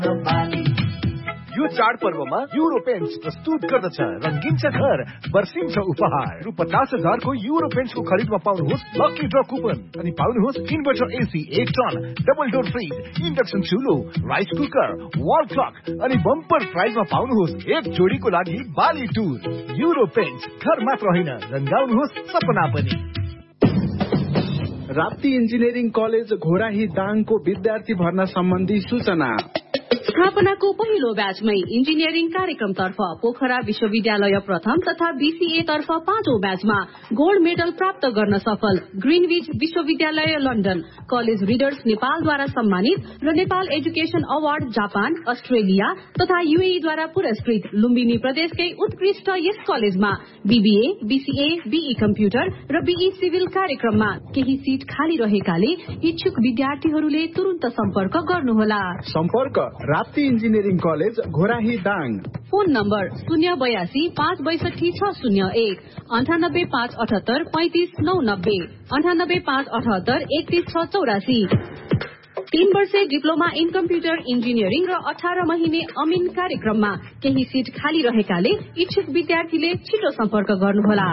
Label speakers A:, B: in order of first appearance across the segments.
A: यो चाडपर्वमा euro paints प्रस्तुत गर्दछ रंगिन्छ घर वर्षिन्छ उपहार रु 50,000 को युरो पेन्ट्सको खरिदमा पाउनुहोस् लकी ड्र कुपन अनि पाउनुहोस् inverter AC 1 ton double door fridge induction चुलो rice cooker wall clock अनि बम्पर प्राइजमा पाउनुहोस् एक जोडीको लागि बाली टुर युरो पेन्ट्स घर मात्र होइन रंगाउनुहोस् सपना पनि।
B: राप्ती इन्जिनियरिङ कलेज घोराही दाङको विद्यार्थी भर्ना सम्बन्धी सूचना।
C: स्थापनाको पहिलो ब्याचमै इन्जिनियरिङ कार्यक्रमतर्फ पोखरा विश्वविद्यालय प्रथम तथा बीसीए तर्फ 5औं ब्याचमा गोल्ड मेडल प्राप्त गर्न सफल ग्रीनविच विश्वविद्यालय लन्डन कलेज रिडर्स नेपालद्वारा सम्मानित र Nepal education award Japan Australia तथा यूएईद्वारा पुरस्कृत लुम्बिनी प्रदेशकै उत्कृष्ट यस कलेजमा बीबीए बीसीए बीई कम्प्युटर र बीई सिभिल कार्यक्रममा केही सीट खाली रहेकाले इच्छुक विद्यार्थीहरूले तुरुन्त सम्पर्क गर्नुहोला।
B: सम्पर्क Rapti engineering college Ghorahi Dang.
C: Phone number 082 562 601 98 578 35 990 98 578 31 684। 3 वर्षे डिप्लोमा इन कम्प्युटर इन्जिनियरिङ र 18 महिने अमिन कार्यक्रममा केही सीट खाली रहेकाले इच्छुक विद्यार्थीले छिटो सम्पर्क गर्नुहोला।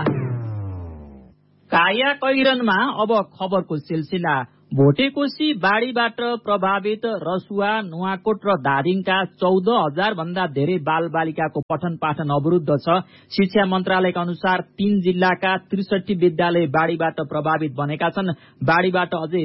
D: काया कैरनमा अब खबरको सिलसिला। भोटेकोशी बाढीबाट प्रभावित रसुवा नुवाकोट र धादिङका 14,000 भन्दा धेरै बाल बालिकाको पठन पाठन अवरुद्ध छ। शिक्षा मन्त्रालयका अनुसार 3 जिल्लाका 63 विद्यालय बाढीबाट प्रभावित बनेका छन्। बाढीबाट अझै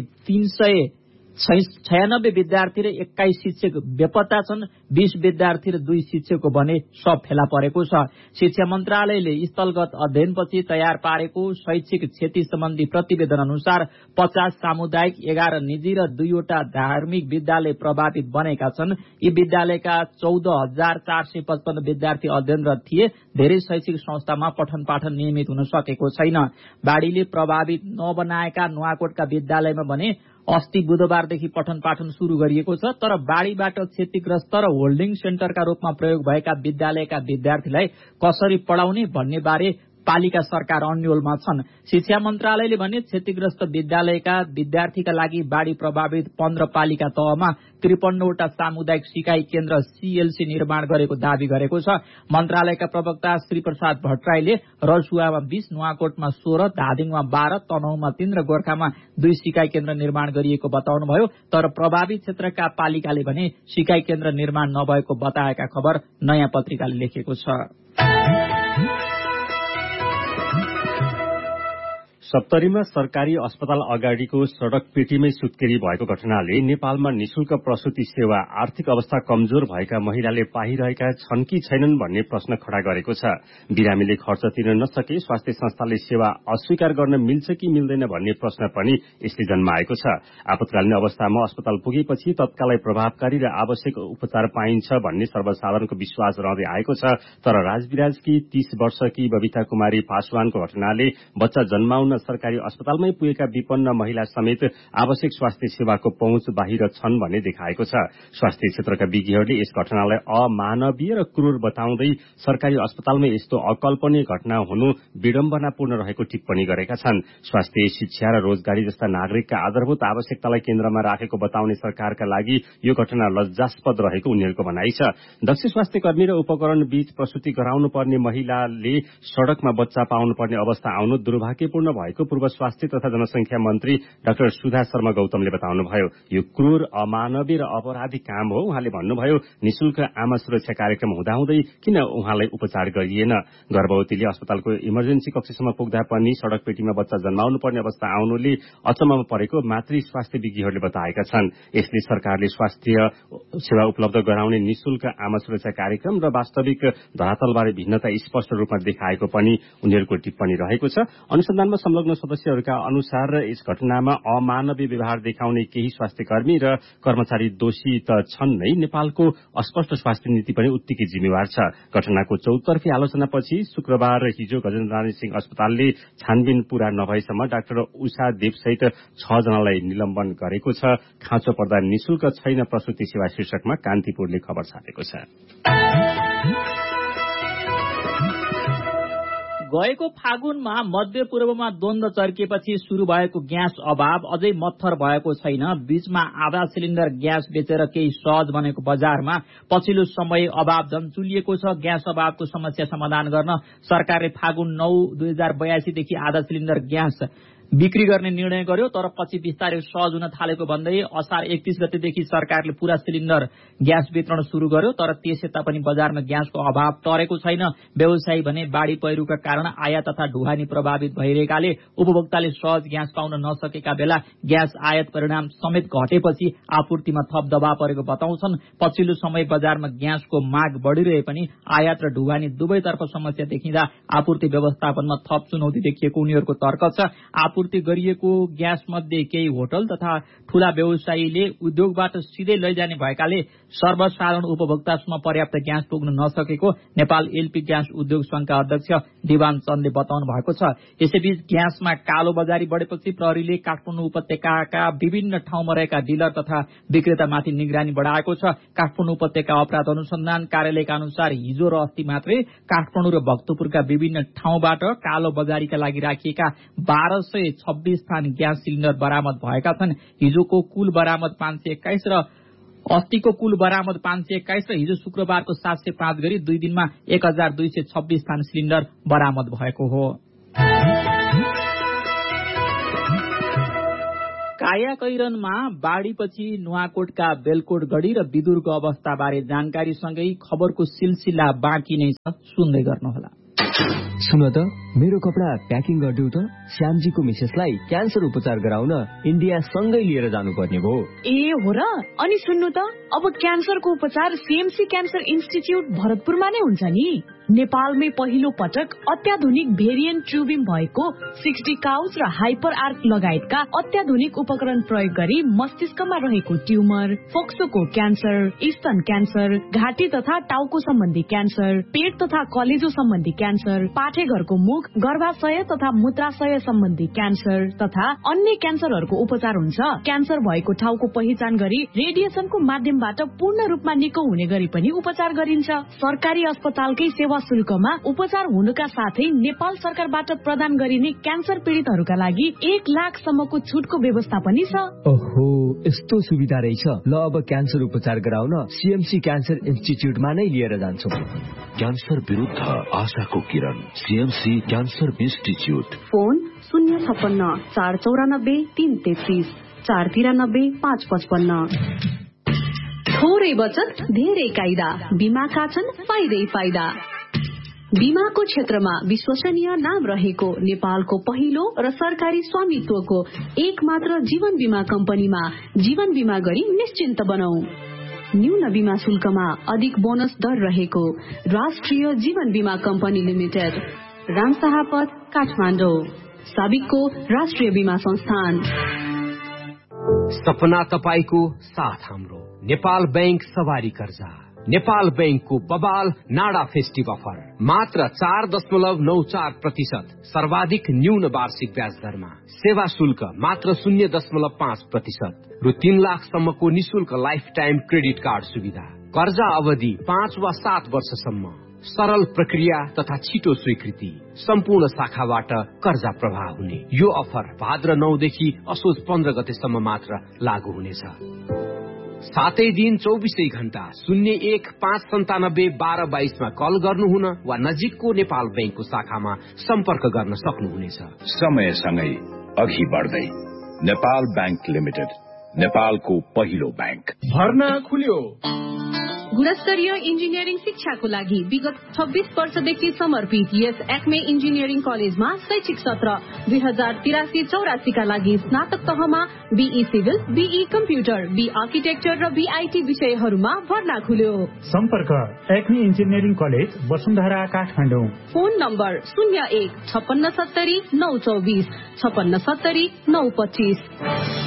D: 396 विद्यार्थी र 21 शिक्षक बेपत्ता छन्। 20 विद्यार्थी र 2 शिक्षकको भने सब फेला परेको छ। शिक्षा मन्त्रालयले स्थलगत अध्ययनपछि तयार पारेको शैक्षिक क्षति सम्बन्धी प्रतिवेदन अनुसार 50 सामुदायिक 11 निजी र 2वटा धार्मिक विद्यालय प्रभावित बनेका छन्। यी विद्यालयका 14,455 विद्यार्थी अध्ययनरत थिए। धेरै शैक्षिक संस्थामा पठन पाठन नियमित हुन सकेको छैन। बाढीले प्रभावित नबनाएका नुवाकोटका विद्यालयमा भने अस्ति बुधबारदेखि पठन पाठन शुरू गरिएको छ। तर बाढीबाट क्षतिग्रस्त र होल्डिङ सेन्टरका रूपमा प्रयोग भएका विद्यालयका विद्यार्थीलाई कसरी पढाउने भन्ने बारे पालिका सरकार अन्योलमा छन्। शिक्षा मन्त्रालयले भने क्षतिग्रस्त विद्यालयका विद्यार्थीका लागि बाढी प्रभावित 15 पालिका तहमा 53वटा सामुदायिक सिकाइ केन्द्र सीएलसी निर्माण गरेको दावी गरेको छ। मन्त्रालयका प्रवक्ता श्री प्रसाद भट्टराईले रसुवामा 20, नुवाकोटमा 16, धादिङमा 12, तनहुँमा 3 र गोर्खामा 2 सिकाइ केन्द्र निर्माण गरिएको बताउनुभयो। तर प्रभावित क्षेत्रका पालिकाले भने सिकाइ केन्द्र निर्माण नभएको बताएका खबर नयाँ पत्रिकाले लेखेको छ।
E: सप्तरीमा सरकारी अस्पताल अगाडिको सड़क पेटीमै सुत्केरी भएको घटनाले नेपालमा निशुल्क प्रसूति सेवा आर्थिक अवस्था कमजोर भएका महिलाले पाइरहेका छन् कि छैनन् भन्ने प्रश्न खड़ा गरेको छ। बिरामीले खर्च तिर्न नसके स्वास्थ्य संस्थाले सेवा अस्वीकार गर्न मिल्छ कि मिल्दैन भन्ने प्रश्न पनि यसले जन्माएको छ। आपतकालीन अवस्थामा अस्पताल पुगेपछि तत्कालै प्रभावकारी र आवश्यक उपचार पाइन्छ भन्ने सर्वसाधारणको विश्वास रहँदै आएको छ। तर राजविराजकी 30 वर्षकी बबिता कुमारी पासवानको घटनाले बच्चा जन्माउन सरकारी अस्पतालमै पुगेका विपन्न महिला समेत आवश्यक स्वास्थ्य सेवाको पहुँच बाहिर छन् भन्ने देखाएको छ। स्वास्थ्य क्षेत्रका विज्ञहरूले यस घटनालाई अमानवीय र क्रूर बताउँदै सरकारी अस्पतालमै यस्तो अकल्पनीय घटना हुनु विडम्बनापूर्ण रहेको टिप्पणी गरेका छन्। स्वास्थ्य, शिक्षा र रोजगारी जस्ता नागरिकका आधारभूत आवश्यकतालाई केन्द्रमा राखेको बताउने सरकारका लागि यो घटना लज्जास्पद रहेको उनीहरूको भनाइ छ। दक्ष स्वास्थ्य कर्मी र उपकरण बीच प्रसूति गराउनु पर्ने महिलाले सड़कमा बच्चा पाउनु पर्ने अवस्था आउनु दुर्भाग्यपूर्ण भएको पूर्व स्वास्थ्य तथा जनसंख्या मन्त्री डाक्टर सुधा शर्मा गौतमले बताउनुभयो। यो क्रूर, अमानवीय र अपराधी काम हो। उहाँले भन्नुभयो, निशुल्क आमा सुरक्षा कार्यक्रम हुँदाहुँदै किन उहाँलाई उपचार गरिएन? गर्भवतीले अस्पतालको इमर्जेन्सी कक्षसम्म पुग्दा पनि सड़क पेटीमा बच्चा जन्माउनु पर्ने अवस्था आउनुले अचम्ममा परेको मातृ स्वास्थ्य विज्ञहरूले बताएका छन्। यसले सरकारले स्वास्थ्य सेवा उपलब्ध गराउने निशुल्क आमा सुरक्षा कार्यक्रम र वास्तविक धरातलबारे भिन्नता स्पष्ट रूपमा देखाएको पनि उनीहरूको टिप्पणी रहेको छ। अनुसन्धानमा संलग्न सदस्यहरूका अनुसार यस घटनामा अमानवीय व्यवहार देखाउने केही स्वास्थ्य कर्मी र कर्मचारी दोषी त छन् नै, नेपालको अस्पष्ट स्वास्थ्य नीति पनि उत्तिकै जिम्मेवार छ। घटनाको चौतर्फी आलोचनापछि शुक्रबार हिजो गजेन्द्रनारायण सिंह अस्पतालले छानबिन पूरा नभएसम्म डाक्टर उषा देवसहित 6 जनालाई निलम्बन गरेको छ। खाँचो पर्दा निशुल्क छैन प्रसूति सेवा शीर्षकमा कान्तिपुरले खबर छापेको छ।
D: गएको फागुनमा मध्यपूर्वमा द्वन्द्व चर्किएपछि शुरू भएको ग्यास अभाव अझै मत्थर भएको छैन। बीचमा आधा सिलिन्डर ग्यास बेचेर केही सहज बनेको बजारमा पछिल्लो समय अभाव झन् चुलिएको छ। ग्यास अभावको समस्या समाधान गर्न सरकारले फागुन 9, 2082 देखि आधा सिलिन्डर ग्यास बिक्री गर्ने निर्णय गर्यो, तर पछि बिस्तारै सहज हुन थालेको भन्दै असार 31 गतेदेखि सरकारले पूरा सिलिन्डर ग्यास वितरण शुरू गर्यो, तर त्यसयता पनि बजारमा ग्यासको अभाव टरेको छैन। व्यवसायी भने बाढी पहिरोका कारण आयात तथा ढुवानी प्रभावित भइरहेकाले उपभोक्ताले सहज ग्यास पाउन नसकेका बेला ग्यास आयात परिणाम समेत घटेपछि आपूर्तिमा थप दबाव परेको बताउँछन्। पछिल्लो समय बजारमा ग्यासको माग बढ़िरहे पनि आयात र ढुवानी दुवैतर्फ समस्या देखिँदा आपूर्ति व्यवस्थापनमा थप चुनौती देखिएको उनीहरूको तर्क छ। आपूर्ति गरिएको ग्यास मध्ये केही होटल तथा ठूला व्यवसायीले उद्योगबाट सिधै लैजाने भएकाले सर्वसाधारण उपभोक्तासम्म पर्याप्त ग्यास पुग्न नसकेको नेपाल एलपी ग्यास उद्योग संघका अध्यक्ष दिवान चन्दले बताउनु भएको छ। यसैबीच ग्यासमा कालो बजारी बढेपछि प्रहरीले काठमाडौँ उपत्यकाका विभिन्न ठाउँमा रहेका डिलर तथा विक्रेतामाथि निगरानी बढाएको छ। काठमाडौँ उपत्यका अपराध अनुसन्धान कार्यालयका अनुसार हिजो र अस्ति मात्रै काठमाडौँ र भक्तपुरका विभिन्न ठाउँबाट कालो बजारीका लागि राखिएका 1226 थान ग्यास सिलिन्डर बरामद भएका छन्। हिजोको कुल बरामद 521 र अस्तिको कुल बरामद 521 र हिजो शुक्रबारको 705 गरी 2 दिनमा 1226 थान सिलिन्डर बरामद भएको हो। कायाकैरनमा बाढीपछि नुवाकोटका बेलकोटगढी र विदुरको अवस्थाबारे जानकारीसँगै खबरको सिलसिला बाँकी नै छ, सुन्दै गर्नुहोला।
F: सुन त, मेरो कपडा प्याकिङ गरिदेऊ त। श्यामजीको मिसेसलाई क्यान्सर उपचार गराउन इन्डिया सँगै लिएर जानुपर्ने भयो।
G: ए हो र? अनि सुन्नु त, अब क्यान्सरको उपचार सीएमसी क्यान्सर इन्स्टिच्युट भरतपुरमा नै हुन्छ नि। नेपालमै पहिलो पटक अत्याधुनिक भेरिएन्ट ट्युबिङ भएको 60 काउच र हाइपर आर्क लगायतका अत्याधुनिक उपकरण प्रयोग गरी मस्तिष्कमा रहेको ट्युमर, फोक्सोको क्यान्सर, स्तन क्यान्सर, घाँटी तथा टाउको सम्बन्धी क्यान्सर, पेट तथा कलेजो सम्बन्धी क्यान्सर, पाठेघरको मुख, गर्भाशय तथा मूत्राशय सम्बन्धी क्यान्सर तथा अन्य क्यान्सरहरूको उपचार हुन्छ। क्यान्सर भएको ठाउँको पहिचान गरी रेडिएसनको माध्यमबाट पूर्ण रूपमा निको हुने गरी पनि उपचार गरिन्छ। सरकारी अस्पतालकै सेवा शुल्कमा उपचार हुनुका साथै नेपाल सरकारबाट प्रदान गरिने क्यान्सर पीडितहरूका लागि 1 लाखसम्मको छुटको व्यवस्था पनि छ।
F: ओहो, यस्तो सुविधा रहेछ। ल, अब क्यान्सर उपचार गराउन सीएमसी क्यान्सर इन्स्टिच्युटमा नै लिएर जान्छौँ।
H: क्यान्सर विरुद्ध आशाको किरण, सीएमसी क्यान्सर इन्स्टिच्युट।
C: फोन 056 494 333 493 555। थोरै बचत धेरै कायदा, बीमाका छन् फाइदै फाइदा। बीमाको क्षेत्रमा विश्वसनीय नाम रहेको नेपालको पहिलो र सरकारी स्वामित्वको एकमात्र जीवन बीमा कम्पनीमा जीवन बीमा गरी निश्चिन्त बनाऊ। न्यून बीमा शुल्कमा अधिक बोनस दर रहेको राष्ट्रिय जीवन बीमा कम्पनी लिमिटेड, रामशाहपथ, काठमाडौँ। साबिकको राष्ट्रिय बीमा संस्थान।
I: सपना तपाईको साथ हाम्रो नेपाल बैंक सवारी कर्जा। नेपाल बैंकको बबाल नाडा फेस्टिभ अफर मात्र 4.94% सर्वाधिक न्यून वार्षिक ब्याज दरमा। सेवा शुल्क मात्र 0.5% रु 3 लाखसम्मको निशुल्क लाइफ टाइम क्रेडिट कार्ड सुविधा। कर्जा अवधि 5 वा 7 वर्षसम्म। सरल प्रक्रिया तथा छिटो स्वीकृति। सम्पूर्ण शाखाबाट कर्जा प्रवाह हुने यो अफर भाद्र 9 देखि असोज 15 गतेसम्म मात्र लागू हुनेछ। 7 दिन 24 घण्टा 01 597 12 22 मा कल गर्नुहुन वा नजिकको नेपाल बैंकको शाखामा सम्पर्क गर्न सक्नुहुनेछ।
H: समयसँगै अघि बढ्दै नेपाल बैंक लिमिटेड, नेपालको पहिलो बैंक।
B: भर्ना खुल्यो।
C: गुणस्तरीय इन्जिनियरिङ शिक्षाको लागि विगत 26 वर्षदेखि समर्पित यस एक्मे इन्जिनियरिङ कलेजमा शैक्षिक सत्र 2083-84 का लागि स्नातक तहमा be civil, be computer, be architecture र बीआईटी विषयहरूमा भर्ना खुल्यो।
J: सम्पर्क Acme engineering college, Vasundhara, Kathmandu.
C: Phone number 01 56 70 924 56 70 925।